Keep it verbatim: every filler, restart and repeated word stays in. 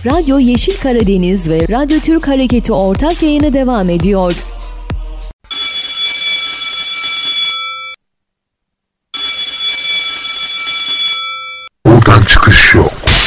Radyo Yeşil Karadeniz ve Radyo Türk Hareketi ortak yayını devam ediyor. Buradan çıkış yok.